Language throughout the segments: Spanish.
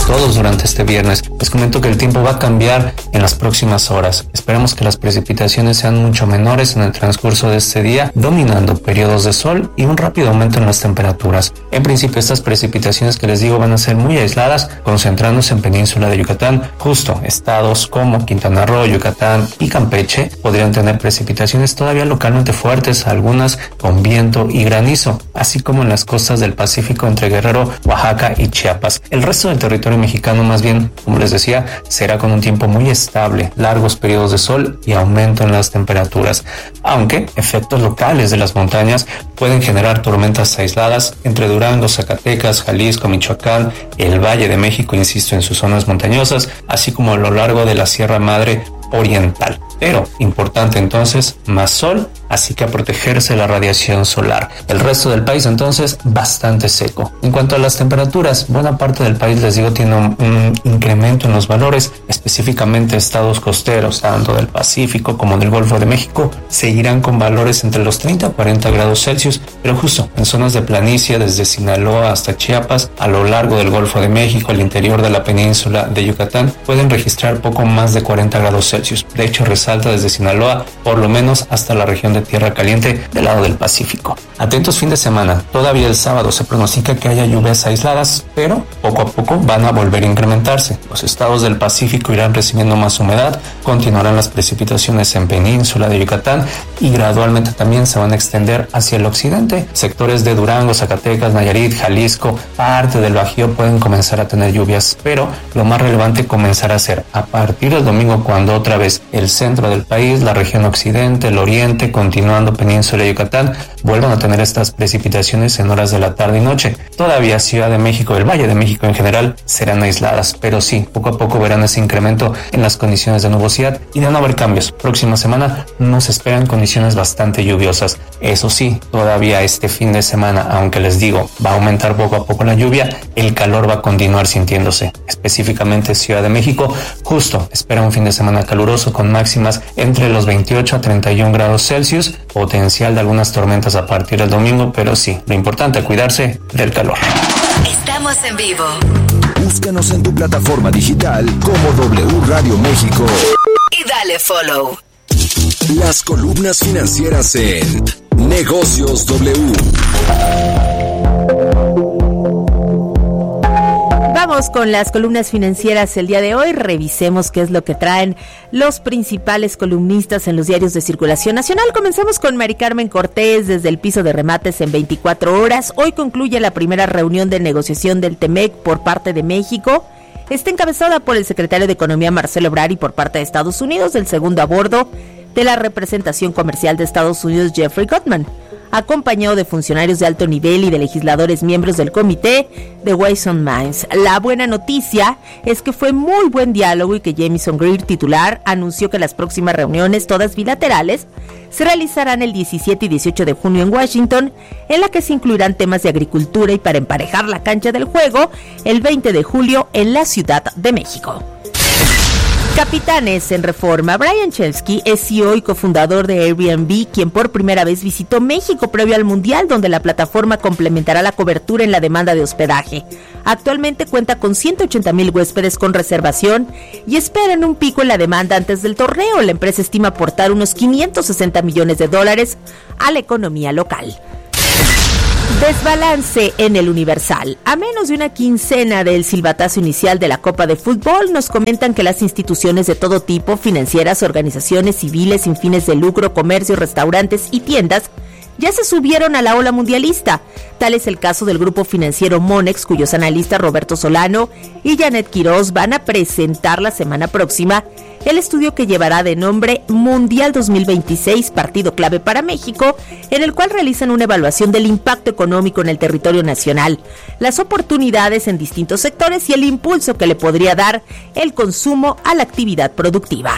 todos durante este viernes. Les comento que el tiempo va a cambiar en las próximas horas. Esperemos que las precipitaciones sean mucho menores en el transcurso de este día, dominando periodos de sol y un rápido aumento en las temperaturas. En principio, estas precipitaciones que les digo van a ser muy aisladas, concentrándose en península de Yucatán. Justo estados como Quintana Roo, Yucatán y Campeche podrían tener precipitaciones todavía localmente fuertes, algunas con viento y granizo, así como en las costas del Pacífico entre Guerrero, Oaxaca y Chiapas. El resto del territorio mexicano, más bien, como les decía, será con un tiempo muy estable, largos periodos de sol y aumento en las temperaturas, aunque efectos locales de las montañas pueden generar tormentas aisladas entre Durango, Zacatecas, Jalisco, Michoacán, el Valle de México, insisto, en sus zonas montañosas, así como a lo largo de la Sierra Madre Oriental. Pero, importante entonces, más sol, así que a protegerse de la radiación solar. El resto del país entonces bastante seco. En cuanto a las temperaturas, buena parte del país, les digo, tiene un incremento en los valores, específicamente estados costeros, tanto del Pacífico como del Golfo de México, seguirán con valores entre los 30 a 40 grados Celsius, pero justo en zonas de planicie desde Sinaloa hasta Chiapas, a lo largo del Golfo de México, al interior de la península de Yucatán, pueden registrar poco más de 40 grados Celsius. De hecho, resalta desde Sinaloa, por lo menos hasta la región de Tierra Caliente del lado del Pacífico. Atentos fin de semana, todavía el sábado se pronostica que haya lluvias aisladas, pero poco a poco van a volver a incrementarse. Los estados del Pacífico irán recibiendo más humedad, continuarán las precipitaciones en península de Yucatán y gradualmente también se van a extender hacia el occidente. Sectores de Durango, Zacatecas, Nayarit, Jalisco, parte del Bajío pueden comenzar a tener lluvias, pero lo más relevante comenzará a ser a partir del domingo, cuando otra vez el centro del país, la región occidente, el oriente, continuando península de Yucatán, vuelvan a tener estas precipitaciones en horas de la tarde y noche. Todavía Ciudad de México, el Valle de México en general, serán aisladas, pero sí, poco a poco verán ese incremento en las condiciones de nubosidad y de no haber cambios. Próxima semana nos esperan condiciones bastante lluviosas. Eso sí, todavía este fin de semana, aunque les digo, va a aumentar poco a poco la lluvia, el calor va a continuar sintiéndose. Específicamente Ciudad de México, justo espera un fin de semana caluroso con máximas entre los 28 a 31 grados Celsius, potencial de algunas tormentas a partir del domingo, pero sí, lo importante es cuidarse del calor. Estamos en vivo. Búscanos en tu plataforma digital como W Radio México Y dale follow. Las columnas financieras en Negocios W. Vamos con las columnas financieras el día de hoy. Revisemos qué es lo que traen los principales columnistas en los diarios de circulación nacional. Comencemos con Mari Carmen Cortés desde el piso de remates en 24 horas. Hoy concluye la primera reunión de negociación del TEMEC por parte de México. Está encabezada por el secretario de Economía Marcelo Ebrard y por parte de Estados Unidos, el segundo a bordo de la representación comercial de Estados Unidos, Jeffrey Gutman, acompañado de funcionarios de alto nivel y de legisladores miembros del comité de Ways and Means. La buena noticia es que fue muy buen diálogo y que Jamieson Greer, titular, anunció que las próximas reuniones, todas bilaterales, se realizarán el 17 y 18 de junio en Washington, en la que se incluirán temas de agricultura y para emparejar la cancha del juego, el 20 de julio en la Ciudad de México. Capitanes en Reforma. Brian Chesky es CEO y cofundador de Airbnb, quien por primera vez visitó México previo al Mundial, donde la plataforma complementará la cobertura en la demanda de hospedaje. Actualmente cuenta con 180,000 huéspedes con reservación y esperan un pico en la demanda antes del torneo. La empresa estima aportar unos $560 millones a la economía local. Desbalance en el Universal. A menos de una quincena del silbatazo inicial de la Copa de Fútbol, nos comentan que las instituciones de todo tipo, financieras, organizaciones civiles sin fines de lucro, comercios, restaurantes y tiendas, ya se subieron a la ola mundialista. Tal es el caso del grupo financiero Monex, cuyos analistas Roberto Solano y Janet Quiroz van a presentar la semana próxima el estudio que llevará de nombre Mundial 2026, partido clave para México, en el cual realizan una evaluación del impacto económico en el territorio nacional, las oportunidades en distintos sectores y el impulso que le podría dar el consumo a la actividad productiva.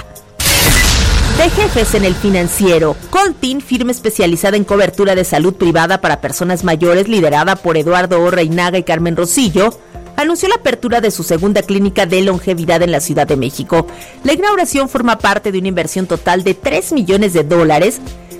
De jefes en el financiero. Coltin, firma especializada en cobertura de salud privada para personas mayores, liderada por Eduardo O. Reinaga y Carmen Rosillo, anunció la apertura de su segunda clínica de longevidad en la Ciudad de México. La inauguración forma parte de una inversión total de $3 millones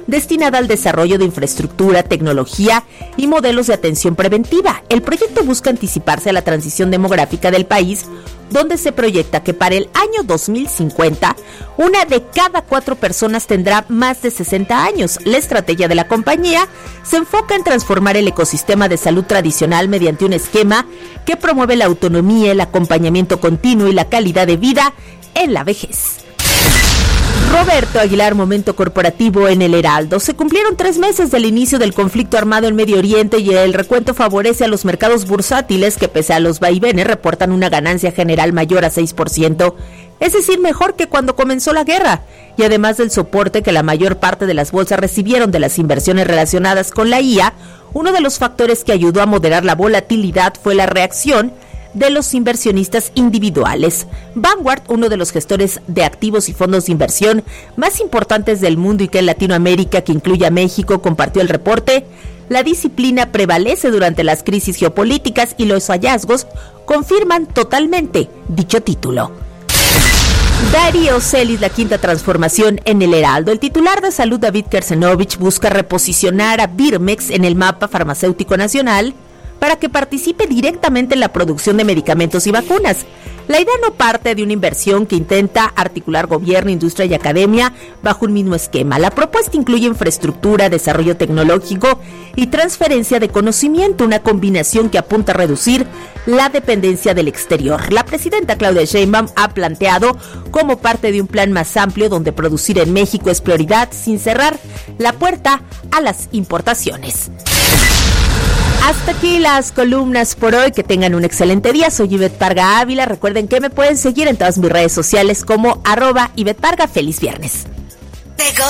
destinada al desarrollo de infraestructura, tecnología y modelos de atención preventiva. El proyecto busca anticiparse a la transición demográfica del país, donde se proyecta que para el año 2050, 1 de cada 4 personas tendrá más de 60 años. La estrategia de la compañía se enfoca en transformar el ecosistema de salud tradicional mediante un esquema que promueve la autonomía, el acompañamiento continuo y la calidad de vida en la vejez. Roberto Aguilar, momento corporativo en el Heraldo. Se cumplieron 3 meses del inicio del conflicto armado en Medio Oriente y el recuento favorece a los mercados bursátiles que, pese a los vaivenes, reportan una ganancia general mayor a 6%, es decir, mejor que cuando comenzó la guerra. Y además del soporte que la mayor parte de las bolsas recibieron de las inversiones relacionadas con la IA, uno de los factores que ayudó a moderar la volatilidad fue la reacción de los inversionistas individuales. Vanguard, uno de los gestores de activos y fondos de inversión más importantes del mundo y que en Latinoamérica, que incluye a México, compartió el reporte. La disciplina prevalece durante las crisis geopolíticas y los hallazgos confirman totalmente dicho título. Darío Celis, la quinta transformación en el Heraldo. El titular de salud, David Kersenovich, busca reposicionar a Birmex en el mapa farmacéutico nacional para que participe directamente en la producción de medicamentos y vacunas. La idea no parte de una inversión que intenta articular gobierno, industria y academia bajo un mismo esquema. La propuesta incluye infraestructura, desarrollo tecnológico y transferencia de conocimiento, una combinación que apunta a reducir la dependencia del exterior. La presidenta Claudia Sheinbaum ha planteado como parte de un plan más amplio donde producir en México es prioridad sin cerrar la puerta a las importaciones. Hasta aquí las columnas por hoy. Que tengan un excelente día. Soy Ivette Parga Ávila. Recuerden que me pueden seguir en todas mis redes sociales como @Ivette Parga. Feliz viernes.